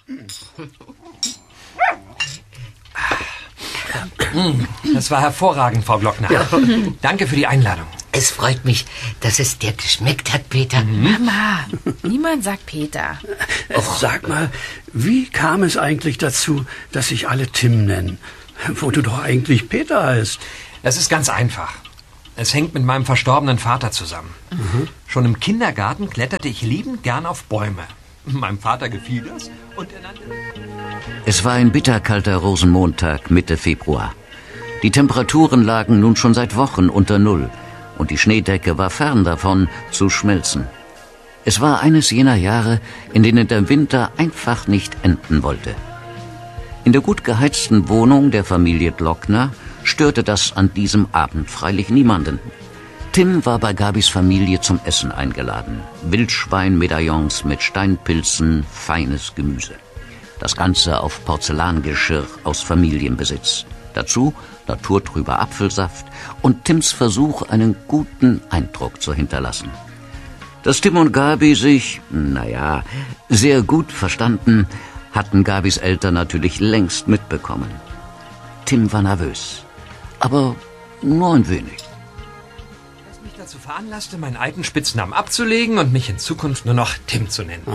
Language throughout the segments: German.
Das war hervorragend, Frau Glockner. Ja. Danke für die Einladung. Es freut mich, dass es dir geschmeckt hat, Peter. Mama, niemand sagt Peter. Sag mal, wie kam es eigentlich dazu, dass sich alle Tim nennen, wo du doch eigentlich Peter heißt? Das ist ganz einfach. Es hängt mit meinem verstorbenen Vater zusammen. Schon im Kindergarten kletterte ich liebend gern auf Bäume. Meinem Vater gefiel das und er nannte... Es war ein bitterkalter Rosenmontag Mitte Februar. Die Temperaturen lagen nun schon seit Wochen unter Null und die Schneedecke war fern davon zu schmelzen. Es war eines jener Jahre, in denen der Winter einfach nicht enden wollte. In der gut geheizten Wohnung der Familie Glockner störte das an diesem Abend freilich niemanden. Tim war bei Gabis Familie zum Essen eingeladen. Wildschweinmedaillons mit Steinpilzen, feines Gemüse. Das Ganze auf Porzellangeschirr aus Familienbesitz. Dazu naturtrüber Apfelsaft und Tims Versuch, einen guten Eindruck zu hinterlassen. Dass Tim und Gabi sich, sehr gut verstanden, hatten Gabis Eltern natürlich längst mitbekommen. Tim war nervös, aber nur ein wenig. Was mich dazu veranlasste, meinen alten Spitznamen abzulegen und mich in Zukunft nur noch Tim zu nennen.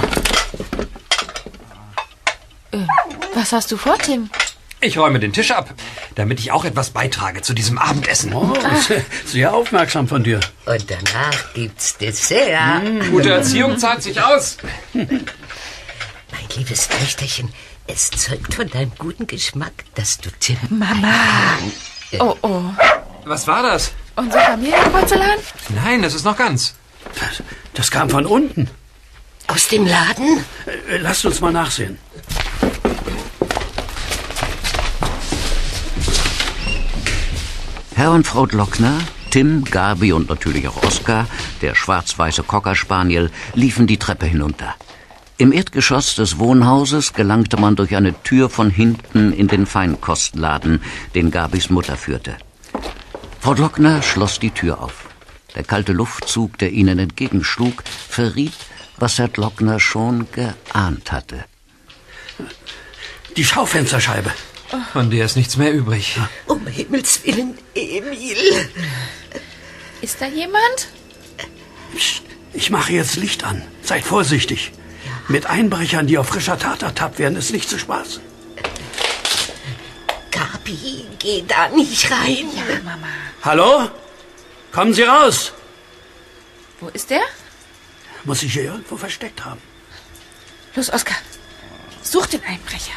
Was hast du vor, Tim? Ich räume den Tisch ab, damit ich auch etwas beitrage zu diesem Abendessen. Oh, sehr aufmerksam von dir. Und danach gibt's Dessert. Gute Erziehung zahlt sich aus. Mein liebes Töchterchen, es zeugt von deinem guten Geschmack, dass du Tim... Mama! Oh. Was war das? Unser Familienporzellan? Nein, das ist noch ganz. Das kam von unten. Aus dem Laden? Lasst uns mal nachsehen. Herr und Frau Glockner, Tim, Gabi und natürlich auch Oskar, der schwarz-weiße Cocker Spaniel, liefen die Treppe hinunter. Im Erdgeschoss des Wohnhauses gelangte man durch eine Tür von hinten in den Feinkostladen, den Gabis Mutter führte. Frau Glockner schloss die Tür auf. Der kalte Luftzug, der ihnen entgegenschlug, verriet, was Herr Glockner schon geahnt hatte. Die Schaufensterscheibe. Von der ist nichts mehr übrig. Um Himmels Willen, Emil. Ist da jemand? Psst, ich mache jetzt Licht an. Seid vorsichtig. Mit Einbrechern, die auf frischer Tat ertappt werden, ist nicht zu spaßen. Gabi, geh da nicht rein. Ja, Mama. Hallo? Kommen Sie raus. Wo ist der? Muss sich hier irgendwo versteckt haben. Los, Oskar. Such den Einbrecher.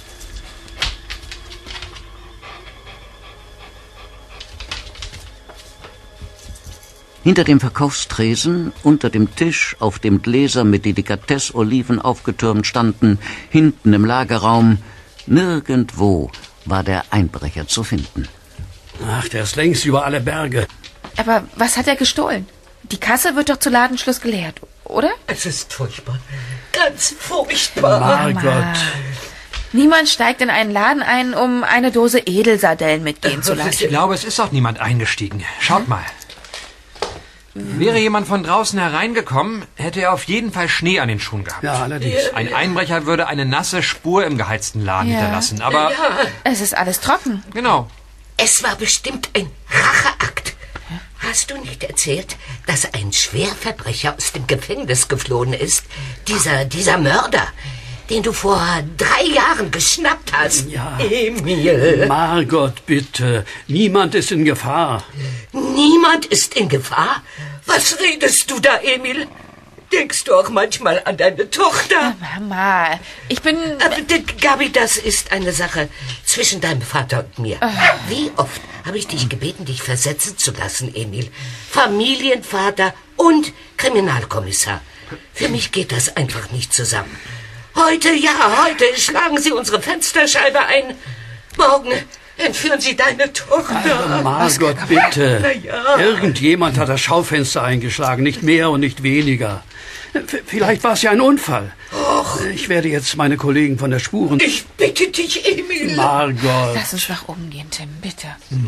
Hinter dem Verkaufstresen, unter dem Tisch, auf dem Gläser mit Delikatesse-Oliven aufgetürmt standen, hinten im Lagerraum, nirgendwo war der Einbrecher zu finden. Ach, der ist längst über alle Berge. Aber was hat er gestohlen? Die Kasse wird doch zu Ladenschluss geleert, oder? Es ist furchtbar. Ganz furchtbar. Margot. Niemand steigt in einen Laden ein, um eine Dose Edelsardellen mitgehen zu Ich lassen. glaube, es ist auch niemand eingestiegen. Schaut mal. Wäre jemand von draußen hereingekommen, hätte er auf jeden Fall Schnee an den Schuhen gehabt. Ja, allerdings. Ein Einbrecher würde eine nasse Spur im geheizten Laden hinterlassen, aber... Es ist alles trocken. Genau. Es war bestimmt ein Racheakt. Hast du nicht erzählt, dass ein Schwerverbrecher aus dem Gefängnis geflohen ist? Dieser Mörder, den du vor 3 Jahren geschnappt hast. Ja. Emil. Margot, bitte. Niemand ist in Gefahr. Niemand ist in Gefahr? Was redest du da, Emil? Denkst du auch manchmal an deine Tochter? Mama, ich bin... Gabi, das ist eine Sache zwischen deinem Vater und mir. Wie oft habe ich dich gebeten, dich versetzen zu lassen, Emil? Familienvater und Kriminalkommissar. Für mich geht das einfach nicht zusammen. Heute schlagen Sie unsere Fensterscheibe ein. Morgen entführen Sie deine Tochter. Margot, bitte. Irgendjemand hat das Schaufenster eingeschlagen, nicht mehr und nicht weniger. Vielleicht war es ja ein Unfall. Ich werde jetzt meine Kollegen von der Spuren... Ich bitte dich, Emil. Margot. Lass uns nach oben gehen, Tim, bitte.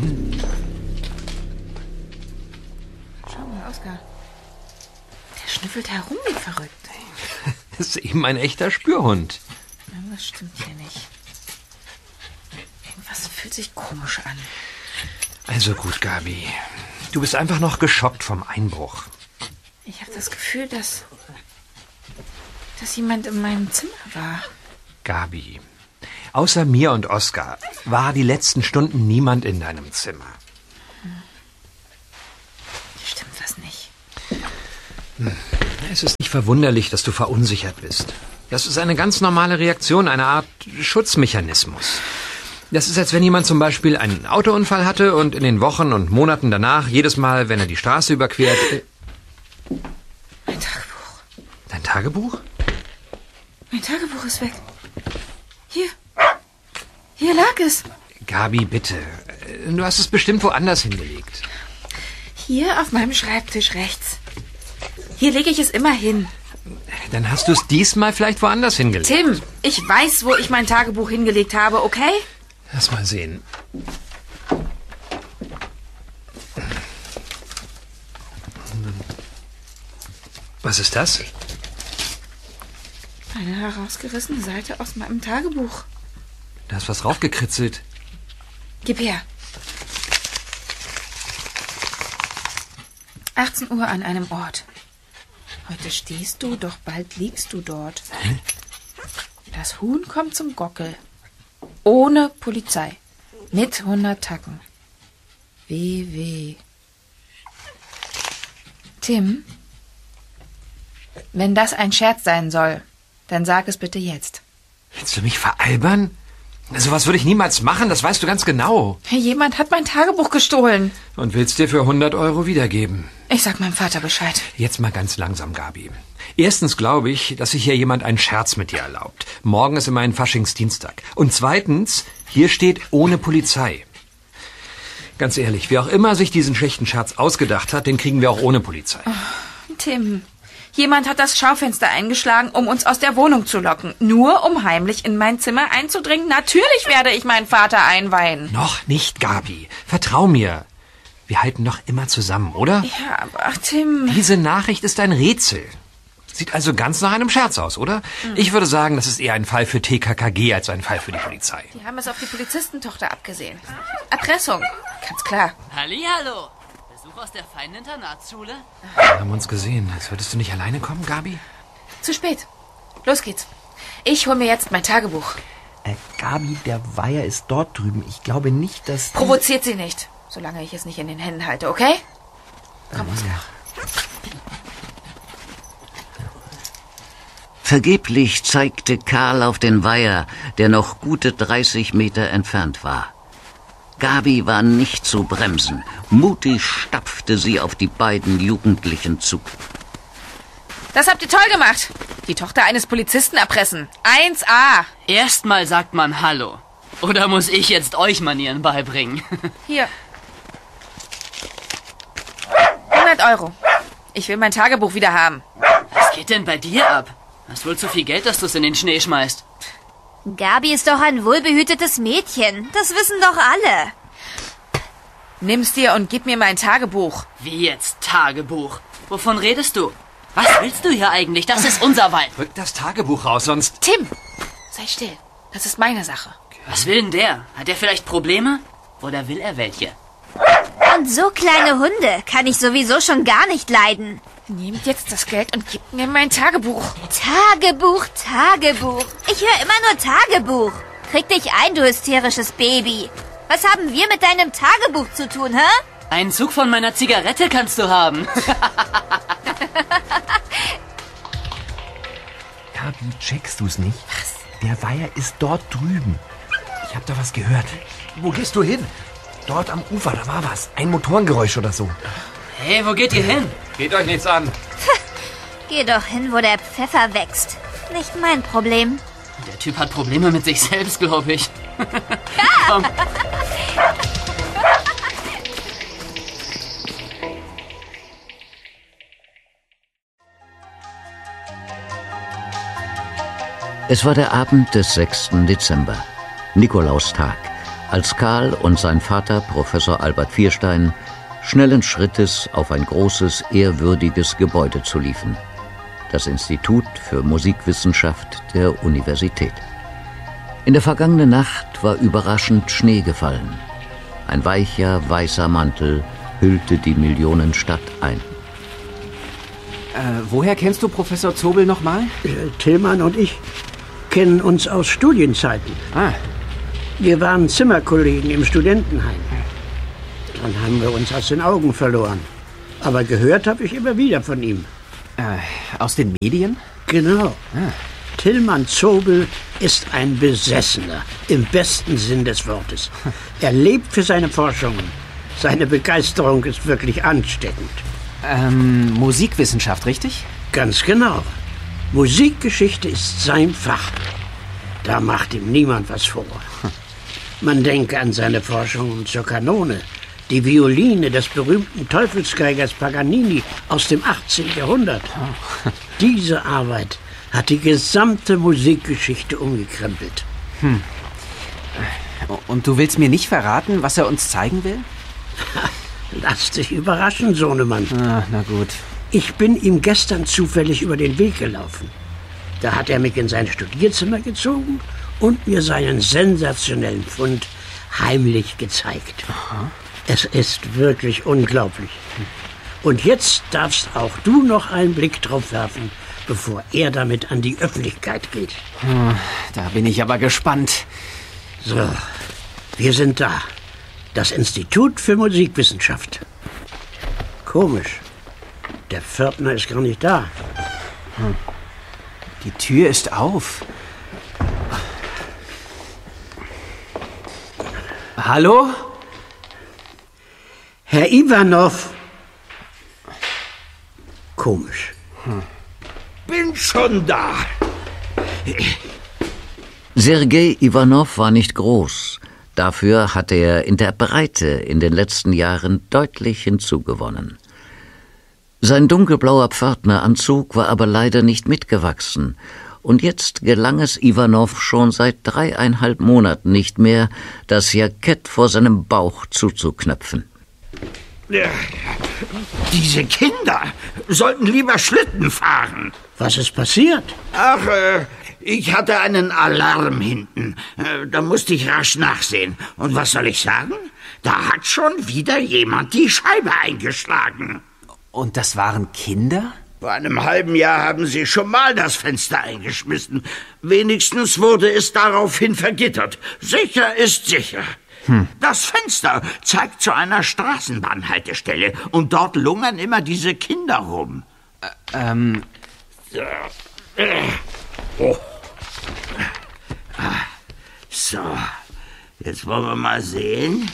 Schau mal, Oskar. Der schnüffelt herum wie verrückt. Das ist eben ein echter Spürhund. Irgendwas stimmt hier nicht. Irgendwas fühlt sich komisch an. Also gut, Gabi. Du bist einfach noch geschockt vom Einbruch. Ich habe das Gefühl, dass jemand in meinem Zimmer war. Gabi, außer mir und Oskar war die letzten Stunden niemand in deinem Zimmer. Hier stimmt was nicht. Es ist nicht verwunderlich, dass du verunsichert bist. Das ist eine ganz normale Reaktion, eine Art Schutzmechanismus. Das ist, als wenn jemand zum Beispiel einen Autounfall hatte und in den Wochen und Monaten danach, jedes Mal, wenn er die Straße überquert... Mein Tagebuch. Dein Tagebuch? Mein Tagebuch ist weg. Hier lag es. Gabi, bitte. Du hast es bestimmt woanders hingelegt. Hier auf meinem Schreibtisch rechts. Hier lege ich es immer hin. Dann hast du es diesmal vielleicht woanders hingelegt. Tim, ich weiß, wo ich mein Tagebuch hingelegt habe, okay? Lass mal sehen. Was ist das? Eine herausgerissene Seite aus meinem Tagebuch. Da ist was raufgekritzelt. Gib her. 18 Uhr an einem Ort. Heute stehst du, doch bald liegst du dort. Hä? Das Huhn kommt zum Gockel. Ohne Polizei. Mit 100 Tacken. WW. Tim, wenn das ein Scherz sein soll, dann sag es bitte jetzt. Willst du mich veralbern? Sowas würde ich niemals machen, das weißt du ganz genau. Jemand hat mein Tagebuch gestohlen. Und willst dir für 100 Euro wiedergeben. Ich sag meinem Vater Bescheid. Jetzt mal ganz langsam, Gabi. Erstens glaube ich, dass sich hier jemand einen Scherz mit dir erlaubt. Morgen ist immerhin Faschingsdienstag. Und zweitens, hier steht ohne Polizei. Ganz ehrlich, wer auch immer sich diesen schlechten Scherz ausgedacht hat, den kriegen wir auch ohne Polizei. Oh, Tim, jemand hat das Schaufenster eingeschlagen, um uns aus der Wohnung zu locken. Nur um heimlich in mein Zimmer einzudringen. Natürlich werde ich meinen Vater einweihen. Noch nicht, Gabi. Vertrau mir. Wir halten doch immer zusammen, oder? Ja, aber Tim... Diese Nachricht ist ein Rätsel. Sieht also ganz nach einem Scherz aus, oder? Ich würde sagen, das ist eher ein Fall für TKKG als ein Fall für die Polizei. Die haben es auf die Polizistentochter abgesehen. Erpressung, ganz klar. Hallihallo. Besuch aus der feinen Internatsschule? Wir haben uns gesehen. Jetzt würdest du nicht alleine kommen, Gabi? Zu spät. Los geht's. Ich hole mir jetzt mein Tagebuch. Gabi, der Weiher ist dort drüben. Ich glaube nicht, dass... Provoziert sie nicht, solange ich es nicht in den Händen halte, okay? Komm, Oskar. Vergeblich zeigte Karl auf den Weiher, der noch gute 30 Meter entfernt war. Gabi war nicht zu bremsen. Mutig stapfte sie auf die beiden Jugendlichen zu. Das habt ihr toll gemacht. Die Tochter eines Polizisten erpressen. 1A. Erstmal sagt man Hallo. Oder muss ich jetzt euch Manieren beibringen? Hier. 100 Euro. Ich will mein Tagebuch wieder haben. Was geht denn bei dir ab? Hast wohl zu viel Geld, dass du es in den Schnee schmeißt. Gabi ist doch ein wohlbehütetes Mädchen. Das wissen doch alle. Nimm's dir und gib mir mein Tagebuch. Wie jetzt Tagebuch? Wovon redest du? Was willst du hier eigentlich? Das ist unser Wald. Rück das Tagebuch raus, sonst... Tim, sei still. Das ist meine Sache. Was will denn der? Hat er vielleicht Probleme? Oder will er welche? Und so kleine Hunde kann ich sowieso schon gar nicht leiden. Nehmt jetzt das Geld und gebt mir mein Tagebuch. Tagebuch, Tagebuch. Ich höre immer nur Tagebuch. Krieg dich ein, du hysterisches Baby. Was haben wir mit deinem Tagebuch zu tun, hä? Einen Zug von meiner Zigarette kannst du haben. Gabi, checkst du's nicht? Was? Der Weiher ist dort drüben. Ich hab da was gehört. Wo gehst du hin? Dort am Ufer, da war was. Ein Motorengeräusch oder so. Hey, wo geht ihr hin? Geht euch nichts an. Geh doch hin, wo der Pfeffer wächst. Nicht mein Problem. Der Typ hat Probleme mit sich selbst, glaube ich. Komm. Es war der Abend des 6. Dezember, Nikolaustag, als Karl und sein Vater, Professor Albert Vierstein, schnellen Schrittes auf ein großes, ehrwürdiges Gebäude zuliefen. Das Institut für Musikwissenschaft der Universität. In der vergangenen Nacht war überraschend Schnee gefallen. Ein weicher, weißer Mantel hüllte die Millionenstadt ein. Woher kennst du Professor Zobel nochmal? Tillmann und ich kennen uns aus Studienzeiten. Wir waren Zimmerkollegen im Studentenheim. Dann haben wir uns aus den Augen verloren. Aber gehört habe ich immer wieder von ihm. Aus den Medien? Genau. Tillmann Zobel ist ein Besessener, im besten Sinn des Wortes. Er lebt für seine Forschungen. Seine Begeisterung ist wirklich ansteckend. Musikwissenschaft, richtig? Ganz genau. Musikgeschichte ist sein Fach. Da macht ihm niemand was vor. Man denke an seine Forschungen zur Kanone. Die Violine des berühmten Teufelsgeigers Paganini aus dem 18. Jahrhundert. Diese Arbeit hat die gesamte Musikgeschichte umgekrempelt. Und du willst mir nicht verraten, was er uns zeigen will? Lass dich überraschen, Sohnemann. Na gut. Ich bin ihm gestern zufällig über den Weg gelaufen. Da hat er mich in sein Studierzimmer gezogen und mir seinen sensationellen Fund heimlich gezeigt. Es ist wirklich unglaublich. Und jetzt darfst auch du noch einen Blick drauf werfen, bevor er damit an die Öffentlichkeit geht. Da bin ich aber gespannt. So, wir sind da. Das Institut für Musikwissenschaft. Komisch. Der Pförtner ist gar nicht da. Die Tür ist auf. Hallo? Herr Ivanov. Komisch. Bin schon da. Sergei Ivanov war nicht groß. Dafür hatte er in der Breite in den letzten Jahren deutlich hinzugewonnen. Sein dunkelblauer Pförtneranzug war aber leider nicht mitgewachsen, und jetzt gelang es Ivanov schon seit 3,5 Monaten nicht mehr, das Jackett vor seinem Bauch zuzuknöpfen. Diese Kinder sollten lieber Schlitten fahren. Was ist passiert? Ach, ich hatte einen Alarm hinten. Da musste ich rasch nachsehen. Und was soll ich sagen? Da hat schon wieder jemand die Scheibe eingeschlagen. Und das waren Kinder? Vor einem halben Jahr haben sie schon mal das Fenster eingeschmissen. Wenigstens wurde es daraufhin vergittert. Sicher ist sicher. Das Fenster zeigt zu einer Straßenbahnhaltestelle. Und dort lungern immer diese Kinder rum. Oh. So, jetzt wollen wir mal sehen.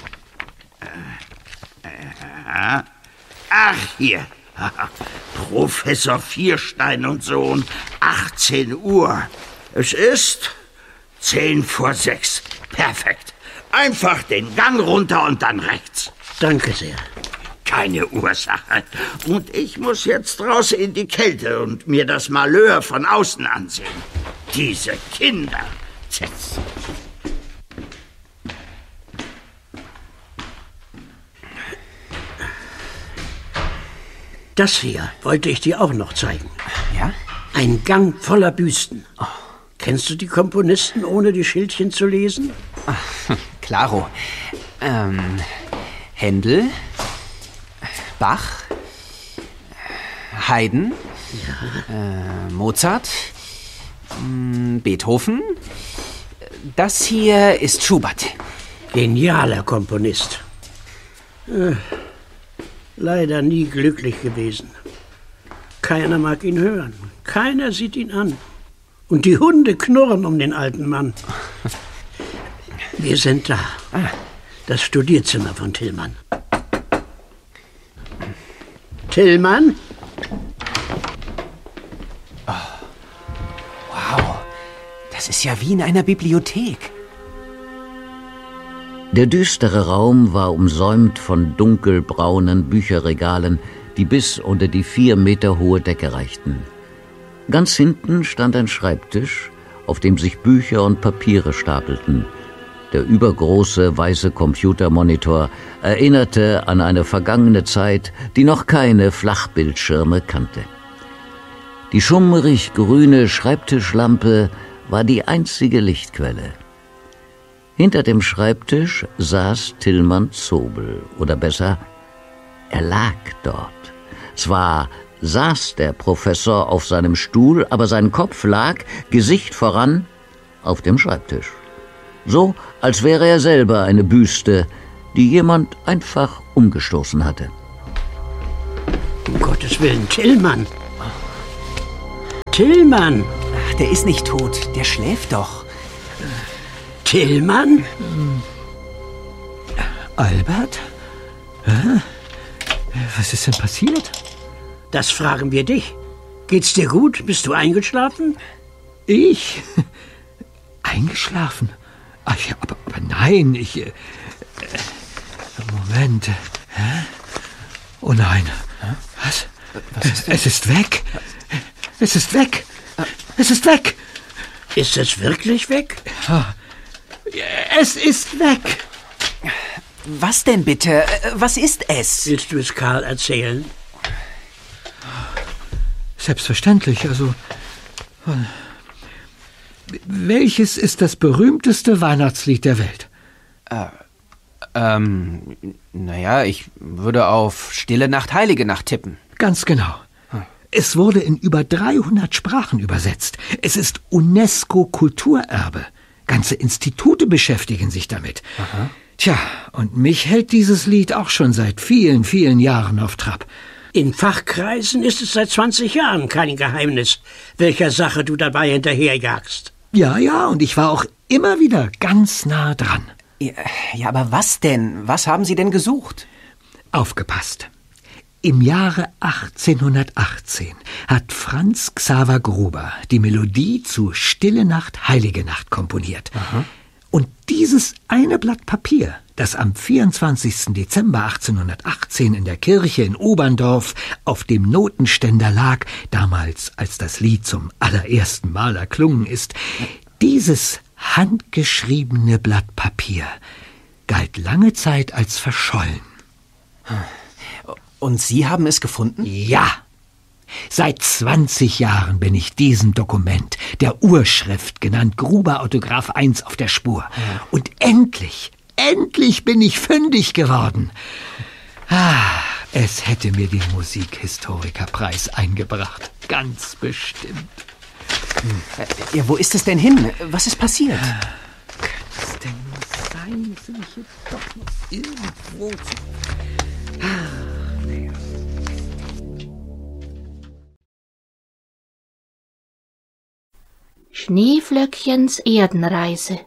Ach, hier. Professor Vierstein und Sohn, 18 Uhr. Es ist 5:10. Perfekt. Einfach den Gang runter und dann rechts. Danke sehr. Keine Ursache. Und ich muss jetzt raus in die Kälte und mir das Malheur von außen ansehen. Diese Kinder. Tschüss. Das hier wollte ich dir auch noch zeigen. Ja? Ein Gang voller Büsten. Kennst du die Komponisten, ohne die Schildchen zu lesen? Klaro. Händel, Bach, Haydn, Mozart, Beethoven. Das hier ist Schubert. Genialer Komponist. Leider nie glücklich gewesen. Keiner mag ihn hören. Keiner sieht ihn an. Und die Hunde knurren um den alten Mann. Wir sind da. Das Studierzimmer von Tillmann. Tillmann? Wow, das ist ja wie in einer Bibliothek. Der düstere Raum war umsäumt von dunkelbraunen Bücherregalen, die bis unter die 4 Meter hohe Decke reichten. Ganz hinten stand ein Schreibtisch, auf dem sich Bücher und Papiere stapelten. Der übergroße weiße Computermonitor erinnerte an eine vergangene Zeit, die noch keine Flachbildschirme kannte. Die schummrig grüne Schreibtischlampe war die einzige Lichtquelle. Hinter dem Schreibtisch saß Tillmann Zobel, oder besser, er lag dort. Zwar saß der Professor auf seinem Stuhl, aber sein Kopf lag, Gesicht voran, auf dem Schreibtisch. So, als wäre er selber eine Büste, die jemand einfach umgestoßen hatte. Um Gottes Willen, Tillmann! Tillmann! Ach, der ist nicht tot, der schläft doch. Tillmann? Albert? Hä? Was ist denn passiert? Das fragen wir dich. Geht's dir gut? Bist du eingeschlafen? Ich? Eingeschlafen? Ach ja, aber nein, Moment. Hä? Oh nein. Was? Was ist denn? Es ist weg. Es ist weg. Es ist weg. Ist es wirklich weg? Es ist weg. Was denn bitte? Was ist es? Willst du es Karl erzählen? Selbstverständlich, also... Welches ist das berühmteste Weihnachtslied der Welt? Naja, ich würde auf Stille Nacht, Heilige Nacht tippen. Ganz genau. Es wurde in über 300 Sprachen übersetzt. Es ist UNESCO-Kulturerbe. Ganze Institute beschäftigen sich damit. Aha. Tja, und mich hält dieses Lied auch schon seit vielen, vielen Jahren auf Trab. In Fachkreisen ist es seit 20 Jahren kein Geheimnis, welcher Sache du dabei hinterherjagst. Ja, und ich war auch immer wieder ganz nah dran. Ja, aber was denn? Was haben Sie denn gesucht? Aufgepasst. Im Jahre 1818 hat Franz Xaver Gruber die Melodie zu Stille Nacht, Heilige Nacht komponiert. Aha. Und dieses eine Blatt Papier, das am 24. Dezember 1818 in der Kirche in Oberndorf auf dem Notenständer lag, damals als das Lied zum allerersten Mal erklungen ist, dieses handgeschriebene Blatt Papier galt lange Zeit als verschollen. Und Sie haben es gefunden? Ja. Seit 20 Jahren bin ich diesem Dokument, der Urschrift genannt Gruber Autograph 1, auf der Spur. Ja. Und endlich bin ich fündig geworden. Es hätte mir den Musikhistorikerpreis eingebracht. Ganz bestimmt. Ja, wo ist es denn hin? Was ist passiert? Kann es denn nur sein, dass ich jetzt doch noch irgendwo... Schneeflöckchens Erdenreise.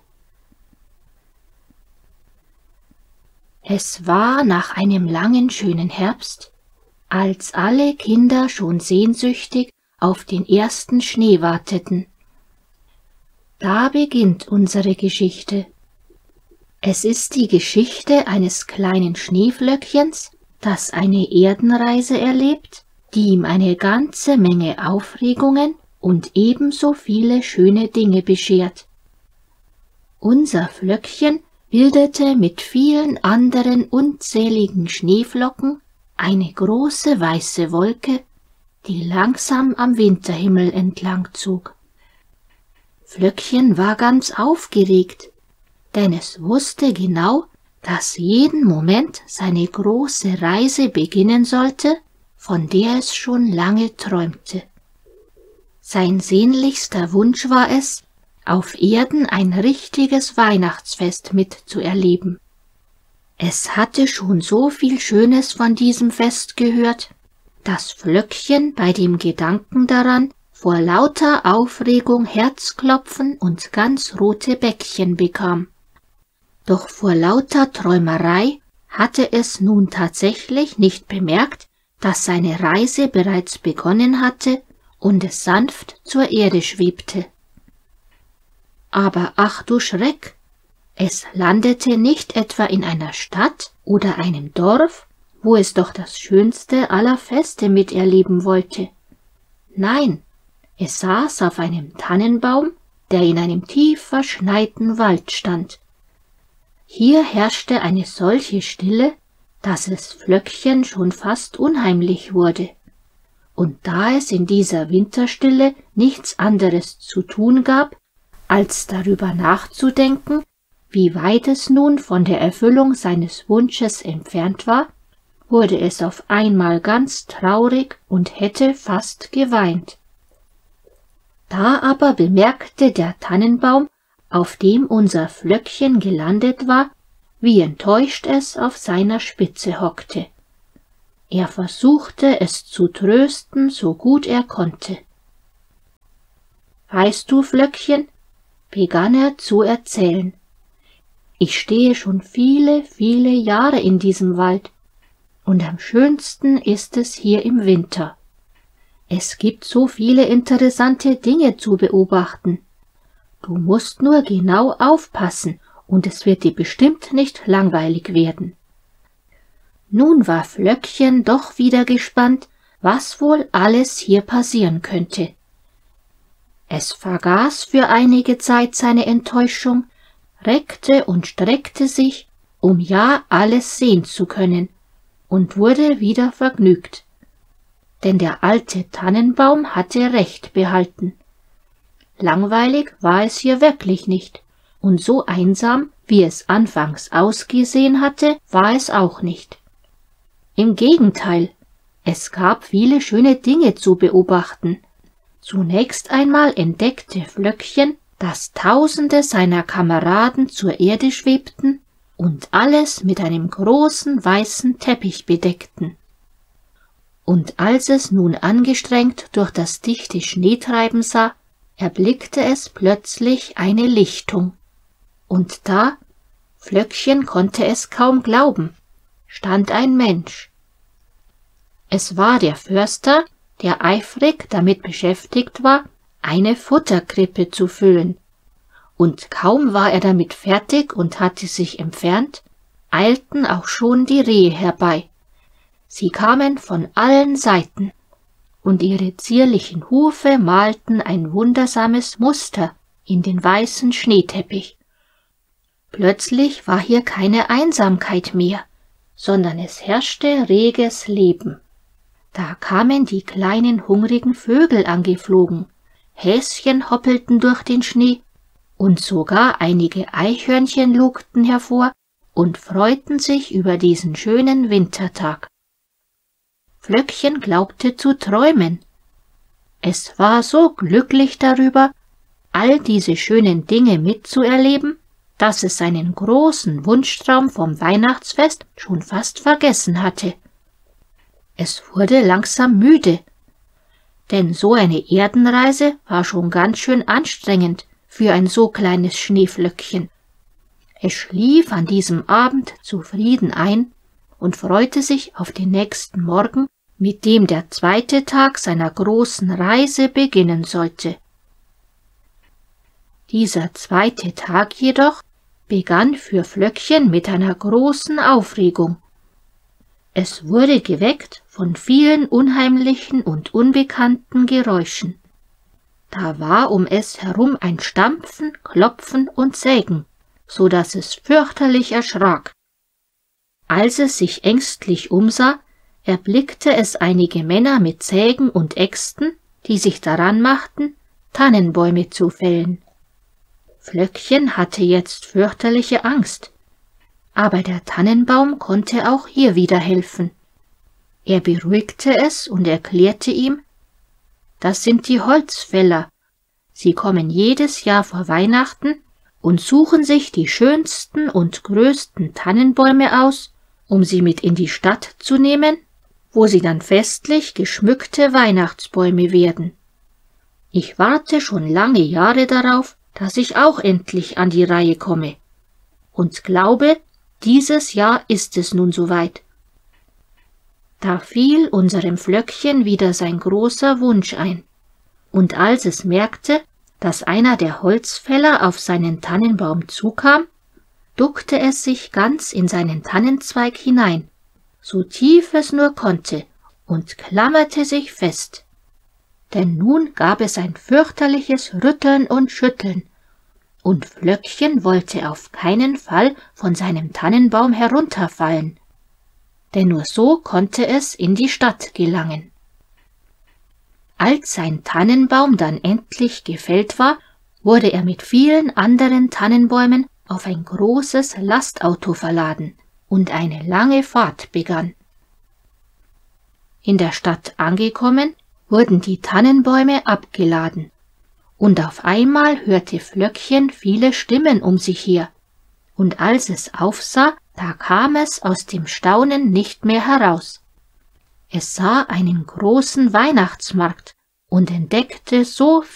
Es war nach einem langen, schönen Herbst, als alle Kinder schon sehnsüchtig auf den ersten Schnee warteten. Da beginnt unsere Geschichte. Es ist die Geschichte eines kleinen Schneeflöckchens, das eine Erdenreise erlebt, die ihm eine ganze Menge Aufregungen und ebenso viele schöne Dinge beschert. Unser Flöckchen bildete mit vielen anderen unzähligen Schneeflocken eine große weiße Wolke, die langsam am Winterhimmel entlang zog. Flöckchen war ganz aufgeregt, denn es wusste genau, dass jeden Moment seine große Reise beginnen sollte, von der es schon lange träumte. Sein sehnlichster Wunsch war es, auf Erden ein richtiges Weihnachtsfest mitzuerleben. Es hatte schon so viel Schönes von diesem Fest gehört, dass Flöckchen bei dem Gedanken daran vor lauter Aufregung Herzklopfen und ganz rote Bäckchen bekam. Doch vor lauter Träumerei hatte es nun tatsächlich nicht bemerkt, dass seine Reise bereits begonnen hatte und es sanft zur Erde schwebte. Aber ach du Schreck! Es landete nicht etwa in einer Stadt oder einem Dorf, wo es doch das schönste aller Feste miterleben wollte. Nein, es saß auf einem Tannenbaum, der in einem tief verschneiten Wald stand. Hier herrschte eine solche Stille, dass es Flöckchen schon fast unheimlich wurde. Und da es in dieser Winterstille nichts anderes zu tun gab, als darüber nachzudenken, Wie weit es nun von der Erfüllung seines Wunsches entfernt war, wurde es auf einmal ganz traurig und hätte fast geweint. Da aber bemerkte der Tannenbaum, auf dem unser Flöckchen gelandet war, wie enttäuscht es auf seiner Spitze hockte. Er versuchte es zu trösten, so gut er konnte. »Weißt du, Flöckchen«, begann er zu erzählen, »ich stehe schon viele, viele Jahre in diesem Wald, und am schönsten ist es hier im Winter. Es gibt so viele interessante Dinge zu beobachten. Du musst nur genau aufpassen, und es wird dir bestimmt nicht langweilig werden.« Nun war Flöckchen doch wieder gespannt, was wohl alles hier passieren könnte. Es vergaß für einige Zeit seine Enttäuschung, reckte und streckte sich, um ja alles sehen zu können, und wurde wieder vergnügt. Denn der alte Tannenbaum hatte recht behalten. Langweilig war es hier wirklich nicht, und so einsam, wie es anfangs ausgesehen hatte, war es auch nicht. Im Gegenteil, es gab viele schöne Dinge zu beobachten. Zunächst einmal entdeckte Flöckchen, dass Tausende seiner Kameraden zur Erde schwebten und alles mit einem großen weißen Teppich bedeckten. Und als es nun angestrengt durch das dichte Schneetreiben sah, erblickte es plötzlich eine Lichtung. Und da, Flöckchen konnte es kaum glauben, stand ein Mensch. Es war der Förster, der eifrig damit beschäftigt war, eine Futterkrippe zu füllen. Und kaum war er damit fertig und hatte sich entfernt, eilten auch schon die Rehe herbei. Sie kamen von allen Seiten, und ihre zierlichen Hufe malten ein wundersames Muster in den weißen Schneeteppich. Plötzlich war hier keine Einsamkeit mehr, sondern es herrschte reges Leben. Da kamen die kleinen hungrigen Vögel angeflogen, Häschen hoppelten durch den Schnee, und sogar einige Eichhörnchen lugten hervor und freuten sich über diesen schönen Wintertag. Flöckchen glaubte zu träumen. Es war so glücklich darüber, all diese schönen Dinge mitzuerleben, dass es seinen großen Wunschtraum vom Weihnachtsfest schon fast vergessen hatte. Es wurde langsam müde, denn so eine Erdenreise war schon ganz schön anstrengend für ein so kleines Schneeflöckchen. Es schlief an diesem Abend zufrieden ein und freute sich auf den nächsten Morgen, mit dem der zweite Tag seiner großen Reise beginnen sollte. Dieser zweite Tag jedoch begann für Flöckchen mit einer großen Aufregung. Es wurde geweckt von vielen unheimlichen und unbekannten Geräuschen. Da war um es herum ein Stampfen, Klopfen und Sägen, so dass es fürchterlich erschrak. Als es sich ängstlich umsah, erblickte es einige Männer mit Sägen und Äxten, die sich daran machten, Tannenbäume zu fällen. Flöckchen hatte jetzt fürchterliche Angst, aber der Tannenbaum konnte auch hier wieder helfen. Er beruhigte es und erklärte ihm, das sind die Holzfäller. Sie kommen jedes Jahr vor Weihnachten und suchen sich die schönsten und größten Tannenbäume aus, um sie mit in die Stadt zu nehmen, wo sie dann festlich geschmückte Weihnachtsbäume werden. Ich warte schon lange Jahre darauf, dass ich auch endlich an die Reihe komme. Und glaube, dieses Jahr ist es nun soweit. Da fiel unserem Flöckchen wieder sein großer Wunsch ein. Und als es merkte, dass einer der Holzfäller auf seinen Tannenbaum zukam, duckte es sich ganz in seinen Tannenzweig hinein, so tief es nur konnte, und klammerte sich fest. Denn nun gab es ein fürchterliches Rütteln und Schütteln, und Flöckchen wollte auf keinen Fall von seinem Tannenbaum herunterfallen, denn nur so konnte es in die Stadt gelangen. Als sein Tannenbaum dann endlich gefällt war, wurde er mit vielen anderen Tannenbäumen auf ein großes Lastauto verladen und eine lange Fahrt begann. In der Stadt angekommen, wurden die Tannenbäume abgeladen, und auf einmal hörte Flöckchen viele Stimmen um sich her, und als es aufsah, da kam es aus dem Staunen nicht mehr heraus. Es sah einen großen Weihnachtsmarkt und entdeckte so